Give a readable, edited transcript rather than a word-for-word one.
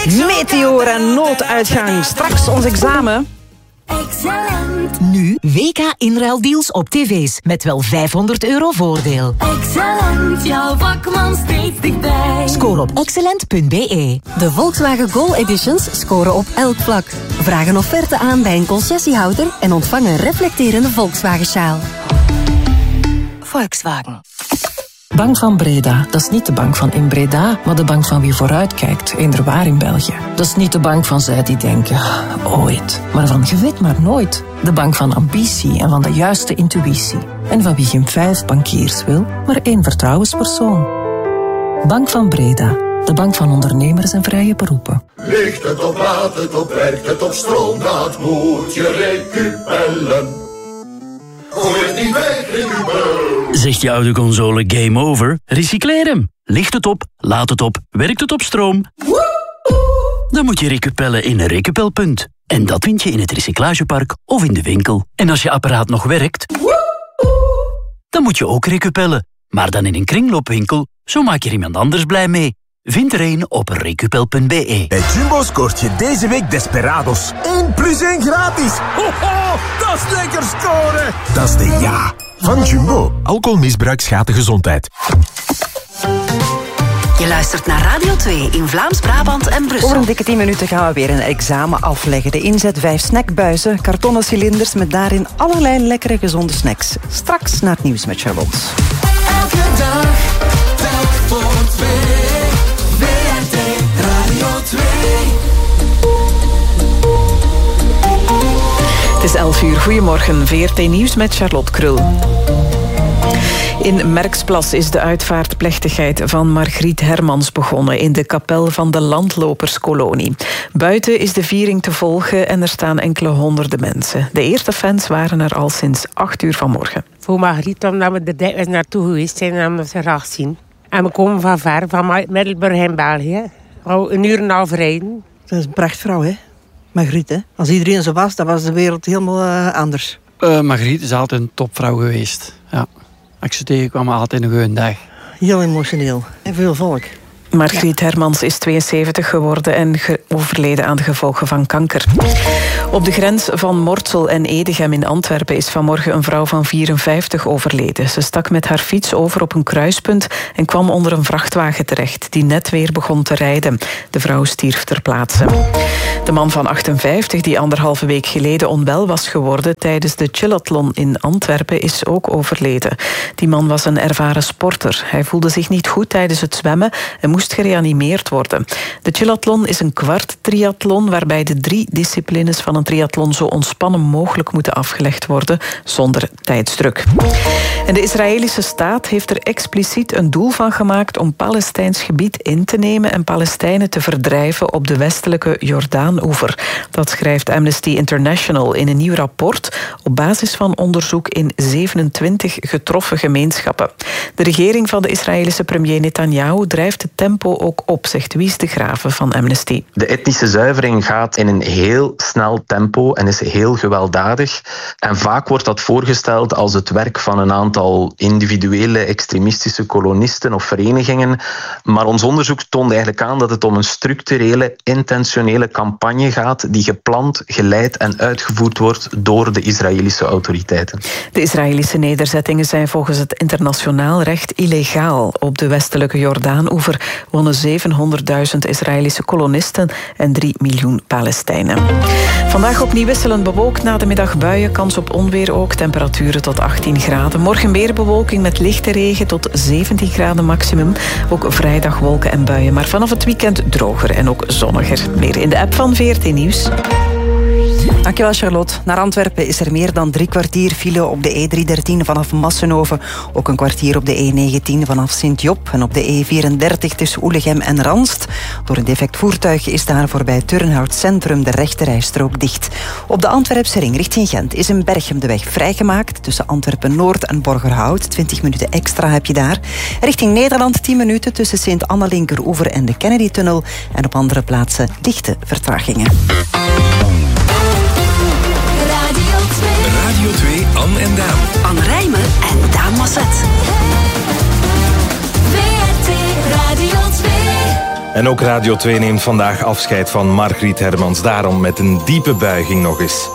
Meteor en nooduitgang. Straks ons examen. Excellent. Nu WK inruildeals op tv's met wel €500 voordeel. Excellent, jouw vakman steeds dichtbij. Score op excellent.be. De Volkswagen Gol Editions scoren op elk vlak. Vraag een offerte aan bij een concessiehouder en ontvang een reflecterende Volkswagen-sjaal. Volkswagen. Bank van Breda, dat is niet de bank van in Breda, maar de bank van wie vooruitkijkt, inderwaar in België. Dat is niet de bank van zij die denken, ooit, maar van je weet maar nooit. De bank van ambitie en van de juiste intuïtie. En van wie geen 5 bankiers wil, maar 1 vertrouwenspersoon. Bank van Breda, de bank van ondernemers en vrije beroepen. Ligt het op, laat het op, werkt het op stroom, dat moet je recupellen. Gooi het niet weg, recupel. Zegt je oude console game over? Recycleer hem. Ligt het op, laat het op, werkt het op stroom? Dan moet je recupellen in een recupelpunt. En dat vind je in het recyclagepark of in de winkel. En als je apparaat nog werkt, dan moet je ook recupellen. Maar dan in een kringloopwinkel, zo maak je er iemand anders blij mee. Vind er een op recupel.be. Bij Jumbo scoort je deze week Desperados. 1 + 1 gratis. Ho, ho, dat is lekker scoren. Dat is de ja van Jumbo. Alcoholmisbruik schaadt de gezondheid. Je luistert naar Radio 2 in Vlaams-Brabant en Brussel. Over een dikke 10 minuten gaan we weer een examen afleggen. De inzet 5 snackbuizen, kartonnen cilinders met daarin allerlei lekkere gezonde snacks. Straks naar het nieuws met Charlotte. Elke dag, telk voor 2. WRT Radio 2. Het is 11 uur. Goedemorgen. VRT Nieuws met Charlotte Krul. In Merksplas is de uitvaartplechtigheid van Margriet Hermans begonnen in de kapel van de Landloperskolonie. Buiten is de viering te volgen en er staan enkele honderden mensen. De eerste fans waren er al sinds 8 uur vanmorgen. Voor Margriet, omdat we er dikwijls naartoe geweest zijn en we ze graag zien. En we komen van ver, van Middelburg in België. Al 1,5 uur rijden. Dat is een prachtvrouw, hè? Margriet, hè? Als iedereen zo was, dan was de wereld helemaal anders. Margriet is altijd een topvrouw geweest. Ja. Als ik ze tegenkwam, altijd een goede dag. Heel emotioneel. En veel volk. Margriet Hermans is 72 geworden en overleden aan de gevolgen van kanker. Op de grens van Mortsel en Edegem in Antwerpen is vanmorgen een vrouw van 54 overleden. Ze stak met haar fiets over op een kruispunt en kwam onder een vrachtwagen terecht die net weer begon te rijden. De vrouw stierf ter plaatse. De man van 58, die 1,5 week geleden onwel was geworden tijdens de Chillathlon in Antwerpen, is ook overleden. Die man was een ervaren sporter. Hij voelde zich niet goed tijdens het zwemmen en moest gereanimeerd worden. De Chillathlon is een kwart triathlon waarbij de 3 disciplines van een triathlon zo ontspannen mogelijk moeten afgelegd worden zonder tijdsdruk. En de Israëlische staat heeft er expliciet een doel van gemaakt om Palestijns gebied in te nemen en Palestijnen te verdrijven op de westelijke Jordaanoever. Dat schrijft Amnesty International in een nieuw rapport op basis van onderzoek in 27 getroffen gemeenschappen. De regering van de Israëlische premier Netanyahu drijft het tempo ook op, zegt Wies de Graven van Amnesty. De etnische zuivering gaat in een heel snel tempo en is heel gewelddadig. En vaak wordt dat voorgesteld als het werk van een aantal individuele extremistische kolonisten of verenigingen. Maar ons onderzoek toont eigenlijk aan dat het om een structurele, intentionele campagne gaat die gepland, geleid en uitgevoerd wordt door de Israëlische autoriteiten. De Israëlische nederzettingen zijn volgens het internationaal recht illegaal. Op de westelijke Jordaanoever wonen 700.000 Israëlische kolonisten en 3 miljoen Palestijnen. Vandaag opnieuw wisselend bewolkt, na de middag buien, kans op onweer ook, temperaturen tot 18 graden. Morgen meer bewolking met lichte regen tot 17 graden maximum. Ook vrijdag wolken en buien, maar vanaf het weekend droger en ook zonniger. Meer in de app van VRT Nieuws. Dankjewel Charlotte. Naar Antwerpen is er meer dan 3 kwartier file op de E313 vanaf Massenhoven. Ook een kwartier op de E19 vanaf Sint-Job. En op de E34 tussen Oelegem en Ranst. Door een defect voertuig is daarvoor bij Turnhout Centrum de rechterrijstrook dicht. Op de Antwerpse ring richting Gent is in Berchem de weg vrijgemaakt. Tussen Antwerpen-Noord en Borgerhout. 20 minuten extra heb je daar. Richting Nederland 10 minuten tussen Sint-Anna-Linkeroever en de Kennedy-tunnel. En op andere plaatsen lichte vertragingen. Radio 2, Anne en Daan. Anne Rijmen en Daan Masset. WRT Radio 2. En ook Radio 2 neemt vandaag afscheid van Margriet Hermans. Daarom met een diepe buiging nog eens.